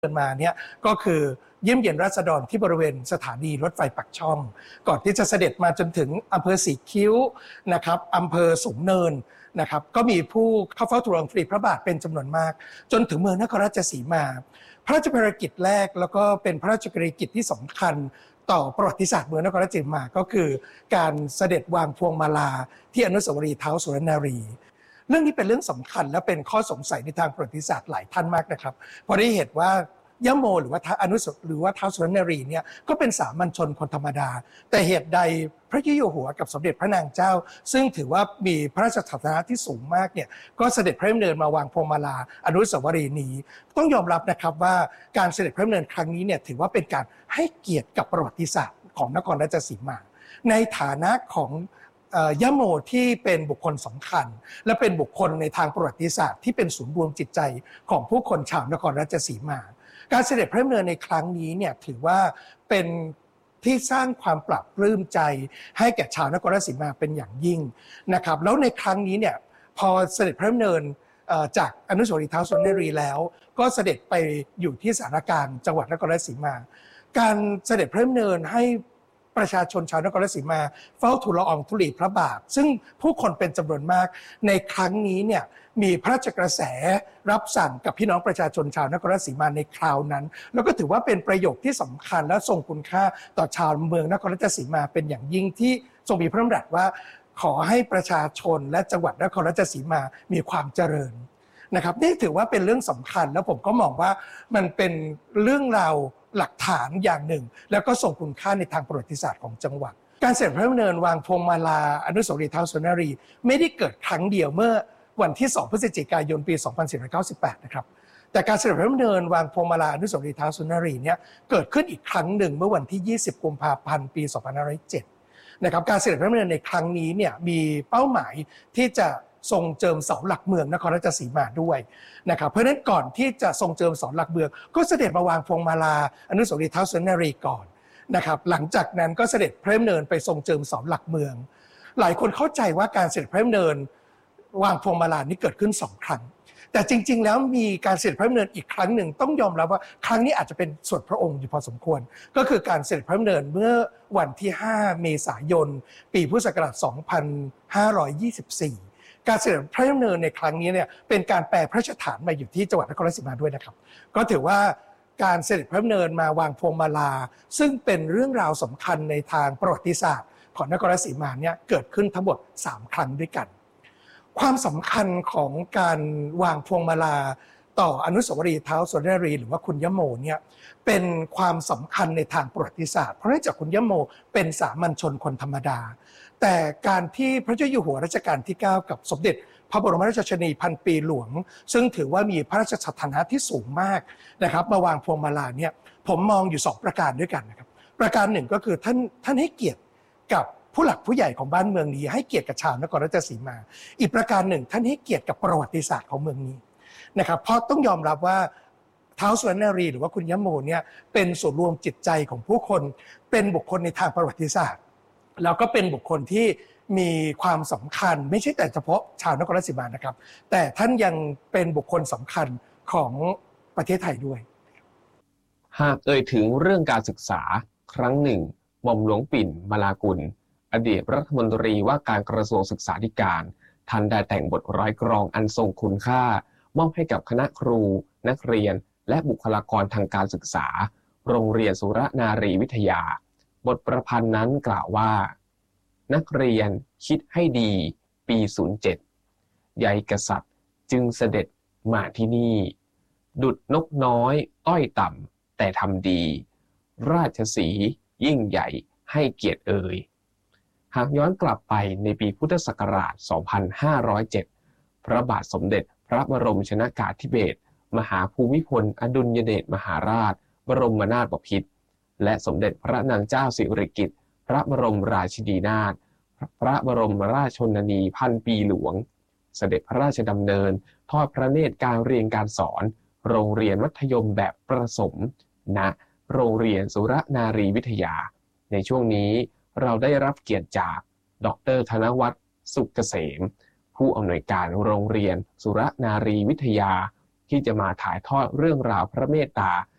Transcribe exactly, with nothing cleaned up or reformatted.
เดินมาเนี่ยก็คือเยี่ยมเยียนราษฎรที่บริเวณสถานีรถไฟปักช่องก่อนที่จะเสด็จมาจนถึงอำเภอสีคิ้วนะครับอำเภอสูงเนินนะครับก็มีผู้เข้าเฝ้าทูลละอองธุลีพระบาทเป็นจำนวนมากจนถึงเมืองนครราชสีมาพระราชภารกิจแรกแล้วก็เป็นพระราชกรณียกิจที่สำคัญต่อประวัติศาสตร์เมืองนครราชสีมาก็คือการเสด็จวางพวงมาลาที่อนุสาวรีย์ท้าวสุรนารีเรื่องนี้เป็นเรื่องสำคัญและเป็นข้อสงสัยในทางประวัติศาสตร์หลายท่านมากนะครับเพราะได้เห็นว่ายะโมหรือว่าท้าวอนุสหรือว่าท้าวสุรนารีเนี่ยก็เป็นสามัญชนคนธรรมดาแต่เหตุใดพระเจ้าอยู่หัวกับสมเด็จพระนางเจ้าซึ่งถือว่ามีพระราชฐานะที่สูงมากเนี่ยก็เสด็จพระดำเนินมาวางพวงมาลาอนุสาวรีย์นี้ต้องยอมรับนะครับว่าการเสด็จพระดำเนินครั้งนี้เนี่ยถือว่าเป็นการให้เกียรติกับประวัติศาสตร์ของนครราชสีมาในฐานะของยะโมที่เป็นบุคคลสำคัญและเป็นบุคคลในทางประวัติศาสตร์ที่เป็นศูนย์รวมจิตใจของผู้คนชาวนครราชสีมาการเสด็จพระดำเนินในครั้งนี้เนี่ยถือว่าเป็นที่สร้างความปรับปลื้มใจให้แก่ชาวนครราชสีมาเป็นอย่างยิ่งนะครับแล้วในครั้งนี้เนี่ยพอเสด็จพระดำเนินจากอนุสาวรีย์ท้าวสุรนารีแล้วก็เสด็จไปอยู่ที่สารกลางจังหวัดนครราชสีมาการเสด็จพระดำเนินให้ประชาชนชาวนครราชสีมาเฝ้าทูลละอองธุลีพระบาทซึ่งผู้คนเป็นจำนวนมากในครั้งนี้เนี่ยมีพระราชกระแสรับสั่งกับพี่น้องประชาชนชาวนครราชสีมาในคราวนั้นแล้วก็ถือว่าเป็นประโยคที่สำคัญและทรงคุณค่าต่อชาวเมืองนครราชสีมาเป็นอย่างยิ่งที่ทรงมีพระดำรัสว่าขอให้ประชาชนและจังหวัดนครราชสีมามีความเจริญนะครับนี่ถือว่าเป็นเรื่องสำคัญแล้วผมก็มองว่ามันเป็นเรื่องราวหลักฐานอย่างหนึ่งแล้วก็ส่งคุณค่าในทางประวัติศาสตร์ของจังหวัดการเสด็จพระดำเนินวางพวงมาลาอนุสาวรีย์ท้าวสุรนารีไม่ได้เกิดครั้งเดียวเมื่อวันที่สองพฤศจิกายนปีสองพันสี่ร้อยเก้าสิบแปดนะครับแต่การเสด็จพระดำเนินวางพวงมาลาอนุสาวรีย์ท้าวสุรนารีเนี่ยเกิดขึ้นอีกครั้งหนึ่งเมื่อวันที่ยี่สิบกุมภาพันธ์ปีสองพันห้าร้อยเจ็ดนะครับการเสด็จพระดำเนินในครั้งนี้เนี่ยมีเป้าหมายที่จะทรงเจิมเสาหลักเมืองนครราชสีมาด้วยนะครับเพราะฉะนั้นก่อนที่จะทรงเจิมเสาหลักเมืองก็เสด็จมาวางพวงมาลาอนุสาวรีย์ท้าวสุรนารีก่อนนะครับหลังจากนั้นก็เสด็จพระดำเนินไปทรงเจิมเสาหลักเมืองหลายคนเข้าใจว่าการเสด็จพระดำเนินวางพวงมาลานี้เกิดขึ้นสองครั้งแต่จริงๆแล้วมีการเสด็จพระดำเนินอีกครั้งหนึ่งต้องยอมรับว่าครั้งนี้อาจจะเป็นส่วนพระองค์อยู่พอสมควรก็คือการเสด็จพระดำเนินเมื่อวันที่ห้าเมษายนปีพุทธศักราชสองพันห้าร้อยยี่สิบสี่การเสด็จพระดำเนินในครั้งนี้เนี่ยเป็นการแปลพระราชฐานมาอยู่ที่จังหวัดนครราชสีมาด้วยนะครับก็ถือว่าการเสด็จพระดำเนินมาวางพวงมาลาซึ่งเป็นเรื่องราวสำคัญในทางประวัติศาสตร์ของนครราชสีมาเนี่ยเกิดขึ้นทั้งหมดสามครั้งด้วยกันความสำคัญของการวางพวงมาลาต่ออนุสาวรีย์ท้าวสุรนารีหรือว่าคุณยะโมเนี่ยเป็นความสำคัญในทางประวัติศาสตร์เพราะเนื่องจากคุณยะโมเป็นสามัญชนคนธรรมดาแต่การที่พระเจ้าอยู่หัวรัชกาลที่เก้ากับสมเด็จพระบรมราชชนนีพันปีหลวงซึ่งถือว่ามีพระราชฐานะที่สูงมากนะครับมาวางพวงมาลาเนี่ยผมมองอยู่สองประการด้วยกันนะครับประการหนึ่งก็คือท่านท่านให้เกียรติกับผู้หลักผู้ใหญ่ของบ้านเมืองนี้ให้เกียรติกับชาวนครราชสีมาอีกประการหนึ่งท่านให้เกียรติกับประวัติศาสตร์ของเมืองนี้นะครับเพราะต้องยอมรับว่าท้าวสุรนารีหรือว่าคุณยะโมเนี่ยเป็นส่วนรวมจิตใจของผู้คนเป็นบุคคลในทางประวัติศาสตร์แล้วก็เป็นบุคคลที่มีความสำคัญไม่ใช่แต่เฉพาะชาวนครราชสีมานะครับแต่ท่านยังเป็นบุคคลสำคัญของประเทศไทยด้วยหากเอ่ยถึงเรื่องการศึกษาครั้งหนึ่งหม่อมหลวงปิ่นมาลากุลอดีตรัฐมนตรีว่าการกระทรวงศึกษาธิการท่านได้แต่งบทร้อยกรองอันทรงคุณค่ามอบให้กับคณะครูนักเรียนและบุคลากรทางการศึกษาโรงเรียนสุรนารีวิทยาบทประพันธ์นั้นกล่าวว่านักเรียนคิดให้ดีปีศูนย์เจ็ดใหญ่กษัตริย์จึงเสด็จมาที่นี่ดุจนกน้อยต้อยต่ำแต่ทำดีราชสีห์ยิ่งใหญ่ให้เกียรติเอ่ยหากย้อนกลับไปในปีพุทธศักราช สองพันห้าร้อยเจ็ด พระบาทสมเด็จพระบรมชนกาธิเบศรมหาภูมิพลอดุลยเดชมหาราชบรมนาถบพิตรและสมเด็จพระนางเจ้าสิริกิติ์พระบรมราชินีนาถพระบรมราชชนนีพันปีหลวงเสด็จพระราชดำเนินทอดพระเนตรการเรียนการสอนโรงเรียนมัธยมแบบประถมณโรงเรียนสุรนารีวิทยาในช่วงนี้เราได้รับเกียรติจากดร.ธนวัฒน์สุขเกษมผู้อำนวยการโรงเรียนสุรนารีวิทยาที่จะมาถ่ายทอดเรื่องราวพระเมตตา